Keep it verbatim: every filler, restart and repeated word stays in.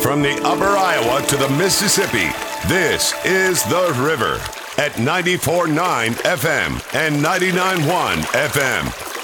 From the upper Iowa to the Mississippi, this is The River at ninety-four point nine F M and ninety-nine point one F M.